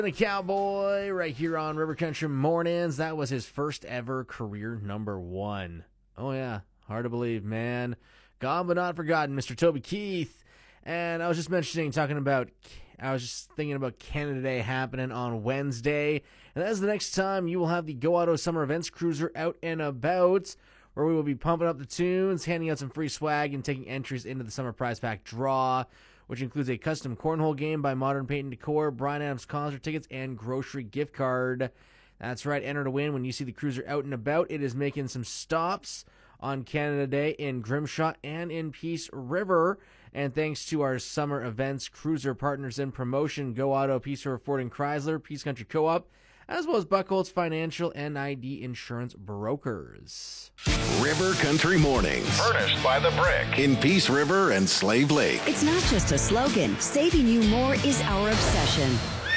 The Cowboy right here on River Country Mornings. That was his first ever career #1. Oh yeah, hard to believe, man. Gone but not forgotten, Mr. Toby Keith. And I was just thinking about Canada Day happening on Wednesday. And that's the next time you will have the Go Auto Summer Events Cruiser out and about, where we will be pumping up the tunes, handing out some free swag, and taking entries into the Summer Prize Pack draw, which includes a custom cornhole game by Modern Paint and Decor, Bryan Adams concert tickets, and grocery gift card. That's right, enter to win when you see the cruiser out and about. It is making some stops on Canada Day in Grimshaw and in Peace River. And thanks to our summer events cruiser partners in promotion, Go Auto, Peace River Ford and Chrysler, Peace Country Co-op, as well as Buckholz Financial and ID Insurance Brokers. River Country Mornings. Furnished by The Brick. In Peace River and Slave Lake. It's not just a slogan. Saving you more is our obsession.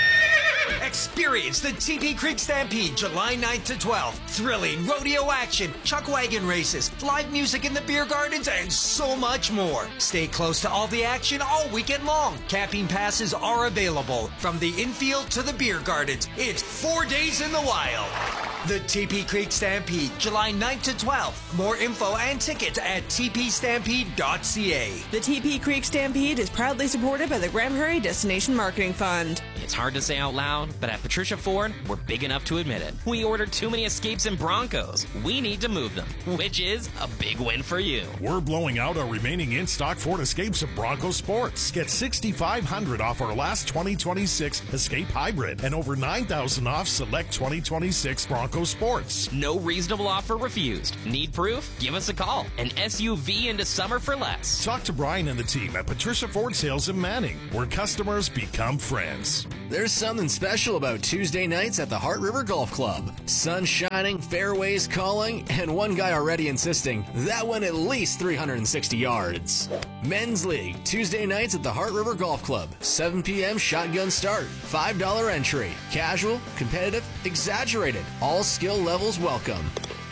Experience the TP Creek Stampede July 9th to 12th. Thrilling rodeo action, chuck wagon races, live music in the beer gardens, and so much more. Stay close to all the action all weekend long. Camping passes are available from the infield to the beer gardens. It's 4 days in the wild. The TP Creek Stampede, July 9th to 12th. More info and tickets at tpstampede.ca. The TP Creek Stampede is proudly supported by the Grand Prairie Destination Marketing Fund. It's hard to say out loud, but at Patricia Ford, we're big enough to admit it. We ordered too many Escapes and Broncos. We need to move them, which is a big win for you. We're blowing out our remaining in-stock Ford Escapes and Bronco Sports. Get $6,500 off our last 2026 Escape Hybrid and over $9,000 off select 2026 Bronco Sports. No reasonable offer refused. Need proof? Give us a call. An SUV into summer for less. Talk to Brian and the team at Patricia Ford Sales in Manning, where customers become friends. There's something special about Tuesday nights at the Heart River Golf Club. Sun shining, fairways calling, and one guy already insisting that went at least 360 yards. Men's League, Tuesday nights at the Heart River Golf Club. 7 p.m. shotgun start. $5 entry. Casual, competitive, exaggerated. All skill levels welcome.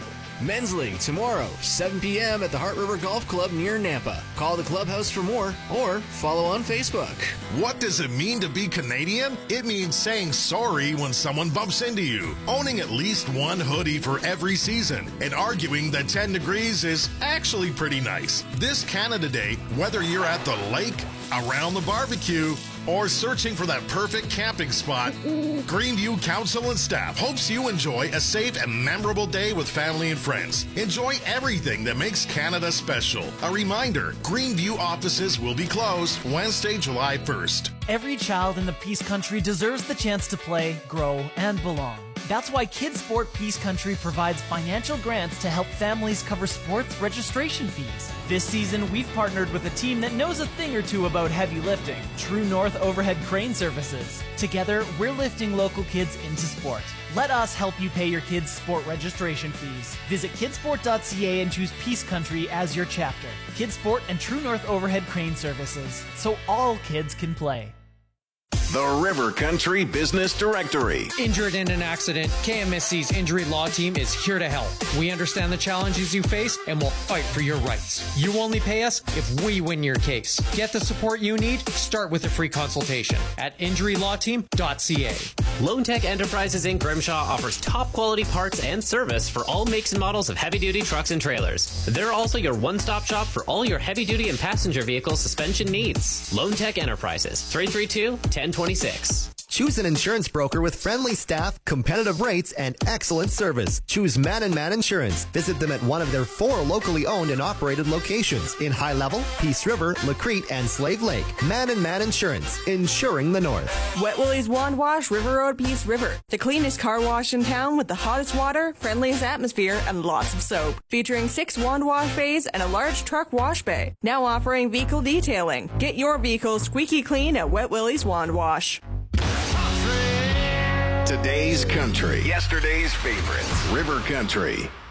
Men's League tomorrow, 7 p.m. at the Heart River Golf Club near Nampa. Call the clubhouse for more or follow on Facebook. What does it mean to be Canadian? It means saying sorry when someone bumps into you, owning at least one hoodie for every season, and arguing that 10 degrees is actually pretty nice. This Canada Day, whether you're at the lake, around the barbecue, or searching for that perfect camping spot, Greenview Council and staff hopes you enjoy a safe and memorable day with family and friends. Enjoy everything that makes Canada special. A reminder, Greenview offices will be closed Wednesday, July 1st. Every child in the Peace Country deserves the chance to play, grow, and belong. That's why Kids Sport Peace Country provides financial grants to help families cover sports registration fees. This season, we've partnered with a team that knows a thing or two about heavy lifting, True North Overhead Crane Services. Together, we're lifting local kids into sport. Let us help you pay your kids' sport registration fees. Visit kidsport.ca and choose Peace Country as your chapter. Kids Sport and True North Overhead Crane Services, so all kids can play. The River Country Business Directory. Injured in an accident, KMSC's Injury Law Team is here to help. We understand the challenges you face and will fight for your rights. You only pay us if we win your case. Get the support you need. Start with a free consultation at injurylawteam.ca. Lone Tech Enterprises in Grimshaw offers top quality parts and service for all makes and models of heavy-duty trucks and trailers. They're also your one-stop shop for all your heavy-duty and passenger vehicle suspension needs. Lone Tech Enterprises, 332-1026. Choose an insurance broker with friendly staff, competitive rates, and excellent service. Choose Man & Man Insurance. Visit them at one of their 4 locally owned and operated locations in High Level, Peace River, Lacrete, and Slave Lake. Man & Man Insurance, insuring the North. Wet Willie's Wand Wash, River Road, Peace River. The cleanest car wash in town with the hottest water, friendliest atmosphere, and lots of soap. Featuring 6 wand wash bays and a large truck wash bay. Now offering vehicle detailing. Get your vehicle squeaky clean at Wet Willie's Wand Wash. Today's country. Yesterday's favorites. River Country.